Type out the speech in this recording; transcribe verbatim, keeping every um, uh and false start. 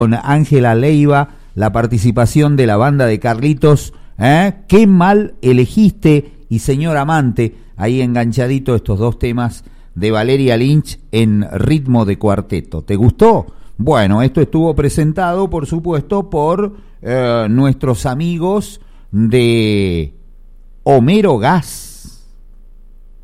con Ángela Leiva, la participación de la banda de Carlitos, ¿eh? Qué mal elegiste, y Señor Amante, ahí enganchadito estos dos temas de Valeria Lynch en ritmo de cuarteto. ¿Te gustó? Bueno, esto estuvo presentado, por supuesto, por eh, nuestros amigos de Homero Gas.